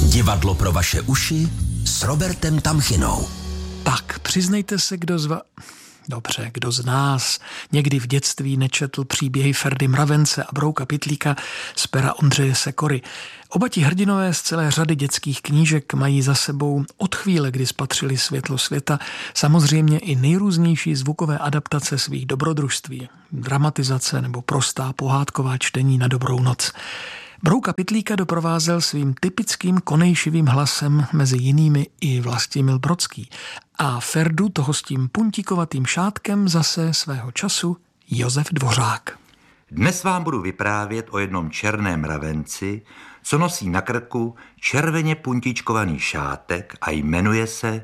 Divadlo pro vaše uši s Robertem Tamchinou. Tak, přiznejte se, kdo z nás někdy v dětství nečetl příběhy Ferdy Mravence a Brouka Pytlíka z pera Ondřeje Sekory. Oba ti hrdinové z celé řady dětských knížek mají za sebou od chvíle, kdy spatřili světlo světa, samozřejmě i nejrůznější zvukové adaptace svých dobrodružství, dramatizace nebo prostá pohádková čtení na dobrou noc. Brouka Pytlíka doprovázel svým typickým konejšivým hlasem mezi jinými i Vlastimil Brodský a Ferdu toho s tím puntíkovatým šátkem zase svého času Josef Dvořák. Dnes vám budu vyprávět o jednom černém mravenci, co nosí na krku červeně puntičkovaný šátek a jmenuje se...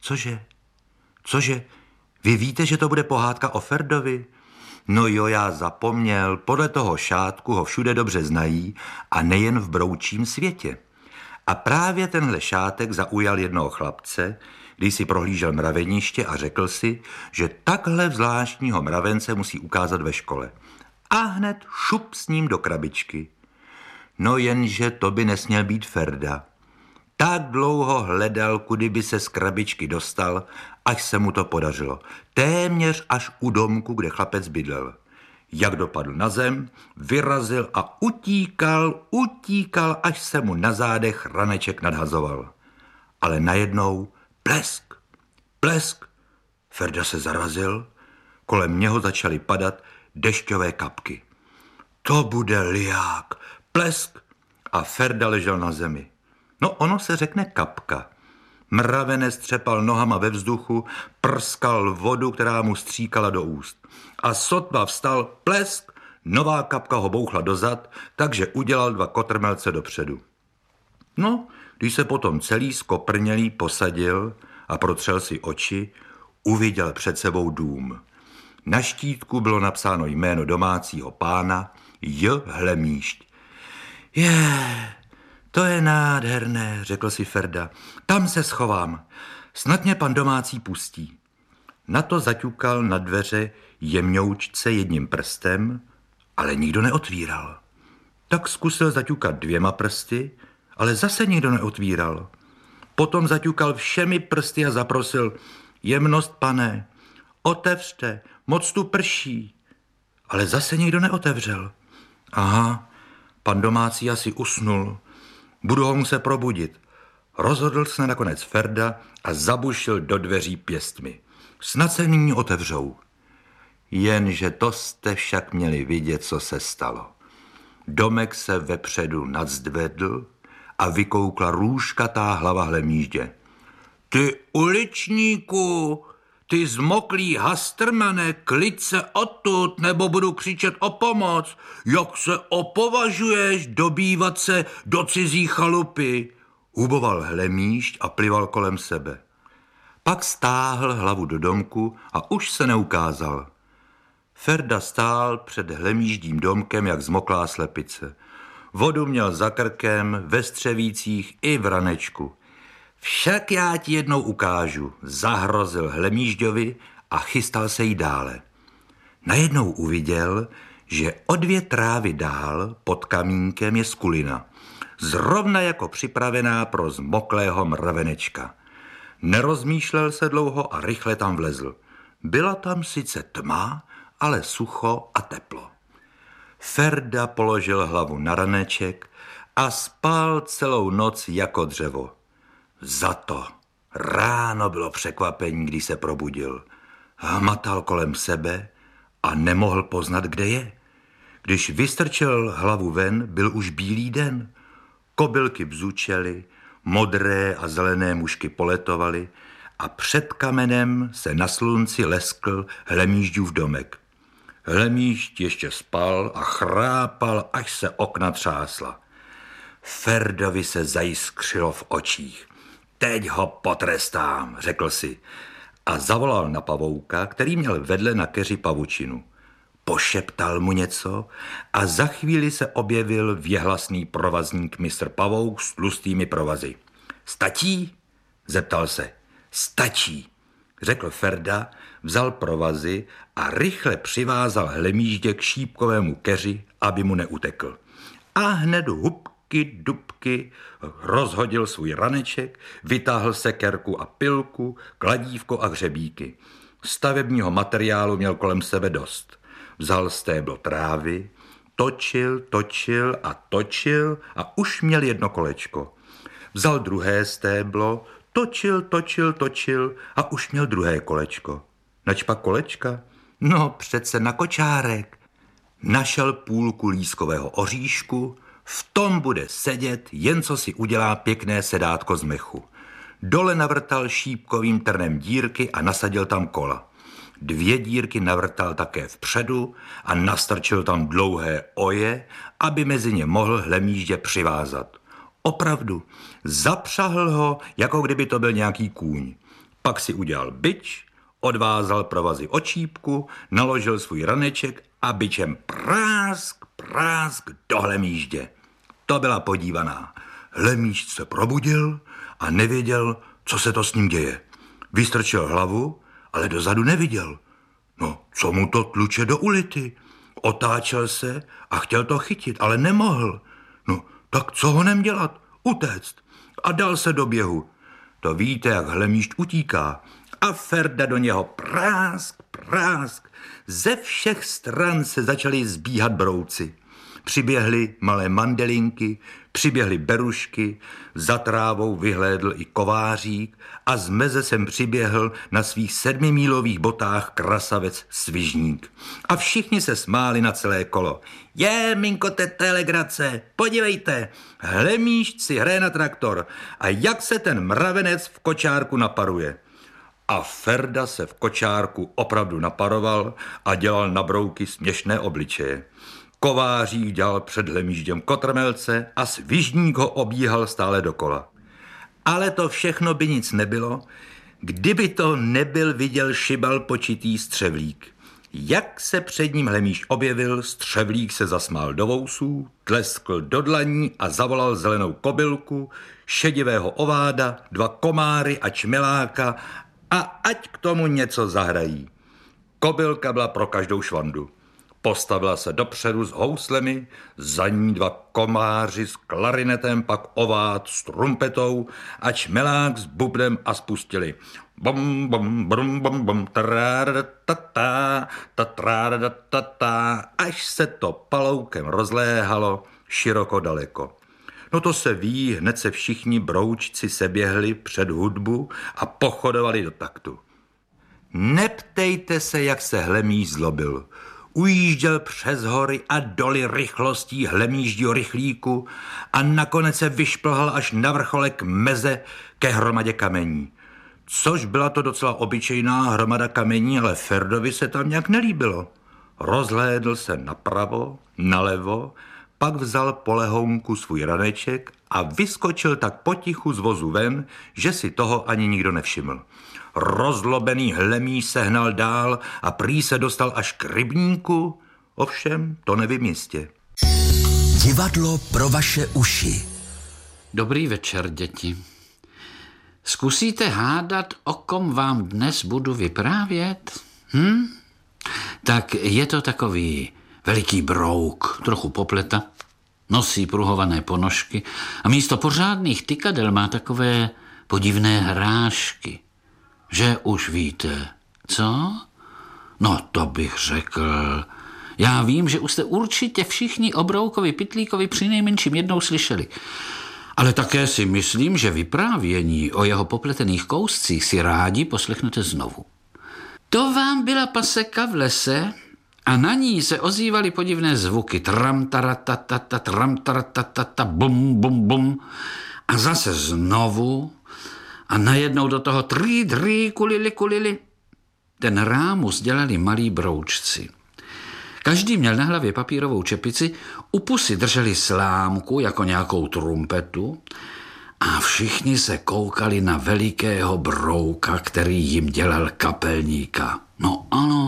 Cože? Vy víte, že to bude pohádka o Ferdovi? No jo, já zapomněl, podle toho šátku ho všude dobře znají a nejen v broučím světě. A právě tenhle šátek zaujal jednoho chlapce, když si prohlížel mraveniště a řekl si, že takhle zvláštního mravence musí ukázat ve škole. A hned šup s ním do krabičky. No jenže to by nesměl být Ferda. Tak dlouho hledal, kudy by se z krabičky dostal, až se mu to podařilo. Téměř až u domku, kde chlapec bydlel. Jak dopadl na zem, vyrazil a utíkal, až se mu na zádech raneček nadhazoval. Ale najednou plesk. Ferda se zarazil, kolem něho začaly padat dešťové kapky. To bude liják, plesk, a Ferda ležel na zemi. No ono se řekne kapka. Mravenec třepal nohama ve vzduchu, prskal vodu, která mu stříkala do úst. A sotva vstal, plesk, nová kapka ho bouchla dozad, takže udělal 2 kotrmelce dopředu. No, když se potom celý skoprnělý posadil a protřel si oči, uviděl před sebou dům. Na štítku bylo napsáno jméno domácího pána J. Hlemíšť. To je nádherné, řekl si Ferda. Tam se schovám. Snad mě pan domácí pustí. Na to zaťukal na dveře jemňoučce jedním prstem, ale nikdo neotvíral. Tak zkusil zaťukat 2 prsty, ale zase nikdo neotvíral. Potom zaťukal všemi prsty a zaprosil: jemnost, pane, otevřte, moc tu prší. Ale zase nikdo neotevřel. Aha, pan domácí asi usnul. Budu ho muset probudit. Rozhodl se nakonec Ferda a zabušil do dveří pěstmi. Snad se nyní otevřou. Jenže to jste však měli vidět, co se stalo. Domek se vepředu nadzvedl a vykoukla růžkatá hlava Hlemíždě. Ty uličníku, ty zmoklý hastrmane, klid se odtud, nebo budu křičet o pomoc. Jak se opovažuješ dobývat se do cizí chalupy? Huboval Hlemíšť a plival kolem sebe. Pak stáhl hlavu do domku a už se neukázal. Ferda stál před Hlemíždím domkem jak zmoklá slepice. Vodu měl za krkem, ve střevících i v ranečku. Však já ti jednou ukážu, zahrozil Hlemížďovi a chystal se jí dále. Najednou uviděl, že o 2 trávy dál pod kamínkem je skulina, zrovna jako připravená pro zmoklého mravenečka. Nerozmýšlel se dlouho a rychle tam vlezl. Byla tam sice tma, ale sucho a teplo. Ferda položil hlavu na raneček a spal celou noc jako dřevo. Zato ráno bylo překvapení, když se probudil. Hmatal kolem sebe a nemohl poznat, kde je. Když vystrčil hlavu ven, byl už bílý den. Kobylky bzučely, modré a zelené mušky poletovaly a před kamenem se na slunci leskl Hlemížďův domek. Hlemížď ještě spal a chrápal, až se okna třásla. Ferdovi se zajiskřilo v očích. Teď ho potrestám, řekl si a zavolal na pavouka, který měl vedle na keři pavučinu. Pošeptal mu něco a za chvíli se objevil věhlasný provazník mistr Pavouk s tlustými provazy. Stačí? Zeptal se. Stačí, řekl Ferda, vzal provazy a rychle přivázal Hlemíždě k šípkovému keři, aby mu neutekl. A hned hubky dubky, rozhodil svůj raneček, vytáhl sekerku a pilku, kladívko a hřebíky. Stavebního materiálu měl kolem sebe dost. Vzal stéblo trávy, točil a už měl jedno kolečko. Vzal druhé stéblo, točil a už měl druhé kolečko. Načpak kolečka? No přece na kočárek. Našel půlku lískového oříšku, v tom bude sedět, jen co si udělá pěkné sedátko z mechu. Dole navrtal šípkovým trnem dírky a nasadil tam kola. 2 dírky navrtal také vpředu a nastrčil tam dlouhé oje, aby mezi ně mohl hlemýždě přivázat. Opravdu, zapřahl ho, jako kdyby to byl nějaký kůň. Pak si udělal bič, odvázal provazy od šípku, naložil svůj raneček a bičem prásk do hlemýždě. To byla podívaná. Hlemýžd se probudil a nevěděl, co se to s ním děje. Vystrčil hlavu, ale dozadu neviděl. No, co mu to tluče do ulity? Otáčel se a chtěl to chytit, ale nemohl. No, tak co honem dělat? Utéct. A dal se do běhu. To víte, jak hlemýžd utíká. A Ferda do něho prásk. Ze všech stran se začaly zbíhat brouci. Přiběhly malé mandelinky, přiběhly berušky, za trávou vyhlédl i kovářík a z meze sem přiběhl na svých 7mílových botách krasavec Svižník. A všichni se smáli na celé kolo. Minko, tete legrace, podívejte, hlemýžd si hraje na traktor a jak se ten mravenec v kočárku naparuje. A Ferda se v kočárku opravdu naparoval a dělal na brouky směšné obličeje. Kovářík dělal před hlemýžděm kotrmelce a Svižník ho obíhal stále dokola. Ale to všechno by nic nebylo, kdyby to nebyl viděl šibal počitý Střevlík. Jak se před ním hlemýž objevil, Střevlík se zasmál do vousů, tleskl do dlaní a zavolal zelenou kobylku, šedivého ováda, 2 komáry a čmeláka a ať k tomu něco zahrají. Kobylka byla pro každou švandu. Postavila se dopředu s houslemi, za ní 2 komáři s klarinetem, pak ovád s trumpetou a čmelák s bubnem a spustili. Bom, bom, brum, bom, bom, ta, až se to paloukem rozléhalo široko daleko. No to se ví, hned se všichni broučci seběhli před hudbu a pochodovali do taktu. Neptejte se, jak se hlemýž zlobil. Ujížděl přes hory a doly rychlostí hlemýždího rychlíku a nakonec se vyšplhal až na vrcholek meze ke hromadě kamení. Což byla to docela obyčejná hromada kamení, ale Ferdovi se tam nějak nelíbilo. Rozhlédl se napravo, nalevo, pak vzal po lehounku svůj raneček a vyskočil tak potichu z vozu ven, že si toho ani nikdo nevšiml. Rozlobený hlemýž se hnal dál a prý se dostal až k rybníku, ovšem to nevím jistě. Divadlo pro vaše uši. Dobrý večer, děti. Zkusíte hádat, o kom vám dnes budu vyprávět? Tak je to takový veliký brouk, trochu popleta, nosí pruhované ponožky a místo pořádných tykadel má takové podivné hrášky. Že už víte, co? No to bych řekl. Já vím, že už jste určitě všichni o Broukovi Pytlíkovi přinejmenším jednou slyšeli. Ale také si myslím, že vyprávění o jeho popletených kouscích si rádi poslechnete znovu. To vám byla paseka v lese a na ní se ozývaly podivné zvuky. Tram-taratatata, tram-taratatata, bum, bum, bum. A zase znovu a najednou do toho trý, kulili. Ten rámus dělali malí broučci. Každý měl na hlavě papírovou čepici, u pusy drželi slámku jako nějakou trumpetu a všichni se koukali na velikého brouka, který jim dělal kapelníka. No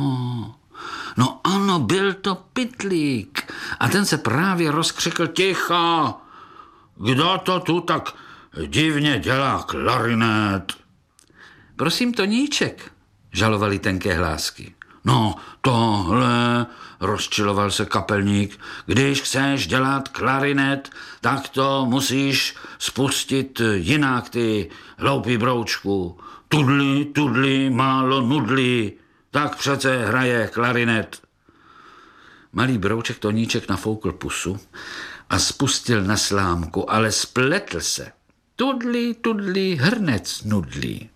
ano, byl to Pytlík a ten se právě rozkřikl: ticho, kdo to tu tak divně dělá klarinet? Prosím, Toníček, žalovali tenké hlásky. No tohle, rozčiloval se kapelník, když chceš dělat klarinet, tak to musíš spustit jinak, ty hloupý broučku. Tudli, málo nudli, tak přece hraje klarinet. Malý brouček Toníček nafoukl pusu a spustil na slámku, ale spletl se. Tudli, hrnec nudlí.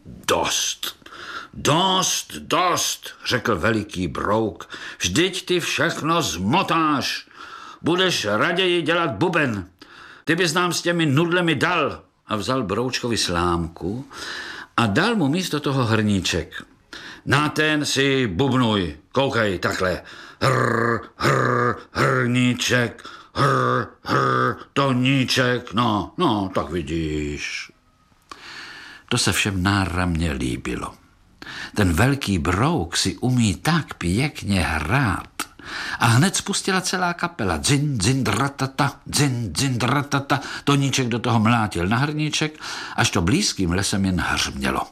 Dost, řekl veliký brouk. Vždyť ty všechno zmotáš. Budeš raději dělat buben. Ty bys nám s těmi nudlemi dal. A vzal broučkovi slámku a dal mu místo toho hrníček. Na ten si bubnuj. Koukej, takhle. Hrníček, Toníček. No, tak vidíš. To se všem náramně líbilo. Ten velký brouk si umí tak pěkně hrát. A hned spustila celá kapela. Dzin, dzin, dratata, dzin, dzin, dratata. Toníček do toho mlátil na hrníček, až to blízkým lesem jen hřmělo.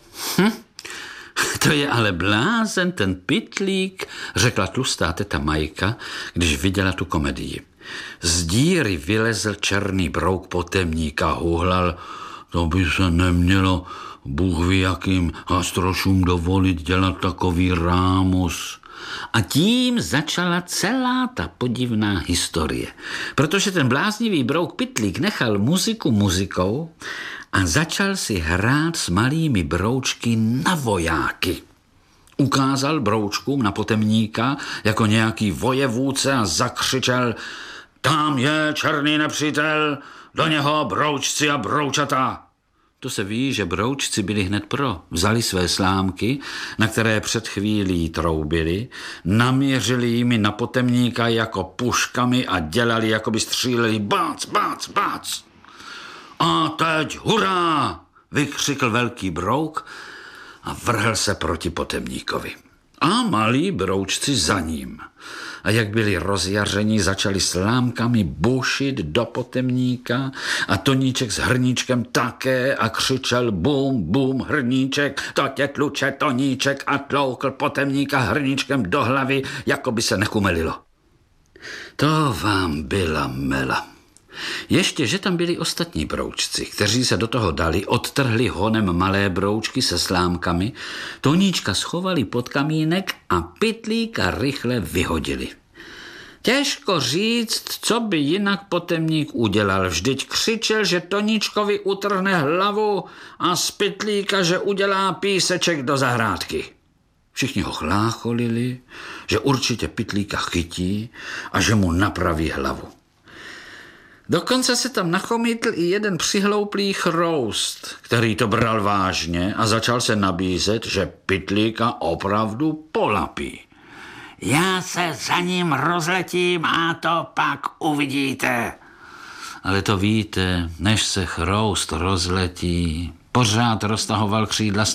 To je ale blázen, ten pytlík, řekla tlustá teta Majka, když viděla tu komedii. Z díry vylezl černý brouk potemníka, huhlal. To by se nemělo Bůh ví jakým hastrošům dovolit dělat takový rámus. A tím začala celá ta podivná historie. Protože ten bláznivý brouk pytlík nechal muziku muzikou a začal si hrát s malými broučky na vojáky. Ukázal broučkům na potemníka jako nějaký vojevůdce a zakřičel: tam je černý nepřítel, do něho broučci a broučata. To se ví, že broučci byli hned pro. Vzali své slámky, na které před chvílí troubili, namířili jimi na potemníka jako puškami a dělali, jako by stříleli bác, bác, bác. A teď hurá, vykřikl velký brouk a vrhl se proti potemníkovi. A malí broučci za ním. A jak byli rozjařeni, začali slámkami bušit do potemníka a Toníček s hrníčkem také a křičel bum, bum, hrníček, to tě tluče Toníček a tloukl potemníka hrníčkem do hlavy, jako by se nekumelilo. To vám byla mela. Ještě, že tam byli ostatní broučci, kteří se do toho dali, odtrhli honem malé broučky se slámkami, Toníčka schovali pod kamínek a pytlíka rychle vyhodili. Těžko říct, co by jinak potemník udělal. Vždyť křičel, že Toníčkovi utrhne hlavu a z pytlíka, že udělá píseček do zahrádky. Všichni ho chlácholili, že určitě pytlíka chytí a že mu napraví hlavu. Dokonce se tam nachomítl i jeden přihlouplý chroust, který to bral vážně a začal se nabízet, že pytlíka opravdu polapí. Já se za ním rozletím a to pak uvidíte. Ale to víte, než se chroust rozletí, pořád roztahoval křídla,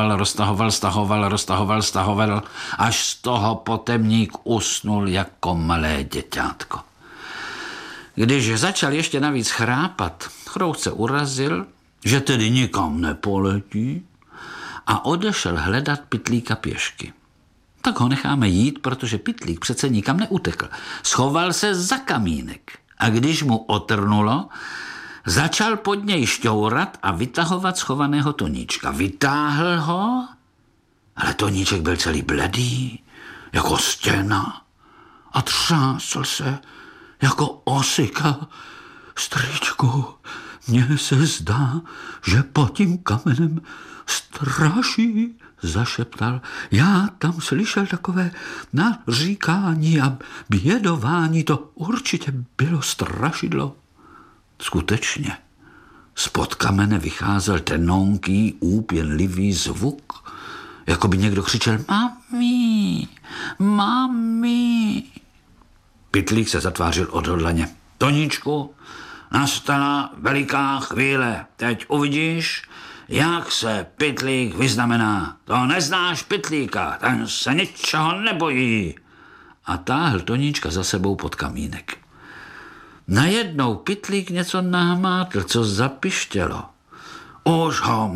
stahoval, až z toho potemník usnul jako malé děťátko. Když začal ještě navíc chrápat, chroust se urazil, že tedy nikam nepoletí a odešel hledat pytlíka pěšky. Tak ho necháme jít, protože pytlík přece nikam neutekl. Schoval se za kamínek a když mu otrnulo, začal pod něj šťourat a vytahovat schovaného Toníčka. Vytáhl ho, ale Toníček byl celý bledý, jako stěna a třásl se jako osika. Strýčku, mně se zdá, že pod tím kamenem straší, zašeptal. Já tam slyšel takové naříkání a bědování, to určitě bylo strašidlo. Skutečně, spod kamene vycházel tenonký, úpěnlivý zvuk, jako by někdo křičel mami, mami. Pytlík se zatvářil odhodlaně. Toníčku, nastala veliká chvíle. Teď uvidíš, jak se pytlík vyznamená. To neznáš pytlíka, ten se ničeho nebojí. A táhl Toníčka za sebou pod kamínek. Najednou pytlík něco nahmátl, co zapištělo. Už ho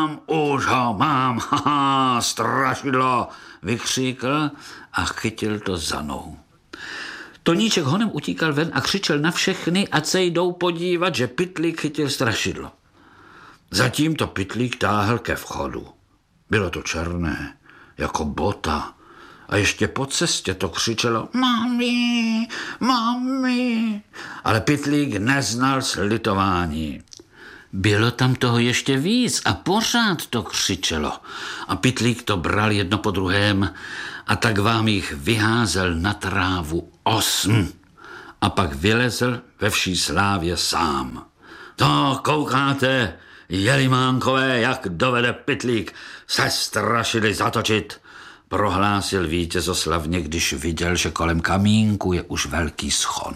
mám, haha, strašidlo, vykřikl a chytil to za nohu. Toníček honem utíkal ven a křičel na všechny, ať se jdou podívat, že Pytlík chytil strašidlo. Zatím to Pytlík táhl ke vchodu. Bylo to černé, jako bota. A ještě po cestě to křičelo mami, mami. Ale Pytlík neznal slitování. Bylo tam toho ještě víc a pořád to křičelo. A Pytlík to bral jedno po druhém a tak vám jich vyházel na trávu 8. A pak vylezl ve vší slávě sám. To koukáte, jelimánkové, jak dovede Pytlík se strašidly zatočit, prohlásil vítězoslavně, když viděl, že kolem kamínku je už velký schon.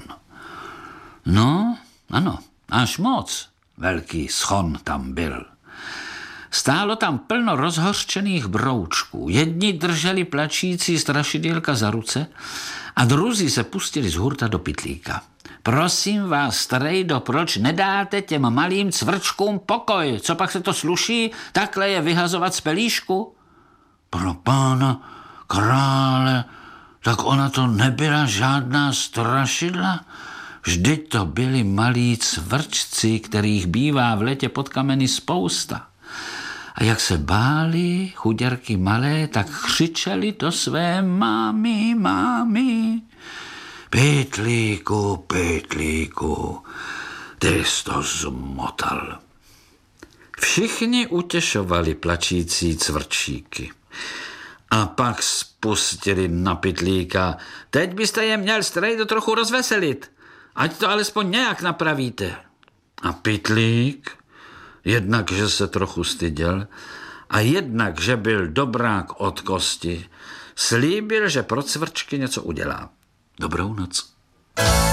No, ano, až moc velký schon tam byl. Stálo tam plno rozhořčených broučků. Jedni drželi plačící strašidýlka za ruce a druzí se pustili z hurta do Pytlíka. Prosím vás, strejdo, proč nedáte těm malým cvrčkům pokoj? Co pak se to sluší, takhle je vyhazovat z pelíšku? Pro pána krále, tak ona to nebyla žádná strašidla? Vždyť to byli malí cvrčci, kterých bývá v letě pod kameny spousta. A jak se báli chuděrky malé, tak křičeli to své mámy, mámy. Pytlíku, Pytlíku, ty jsi to zmotal. Všichni utěšovali plačící cvrčíky. A pak spustili na Pytlíka. Teď byste je měl strejdo trochu rozveselit. Ať to alespoň nějak napravíte. A Pytlík, jednak, že se trochu styděl a jednak, že byl dobrák od kosti, slíbil, že pro cvrčky něco udělá. Dobrou noc.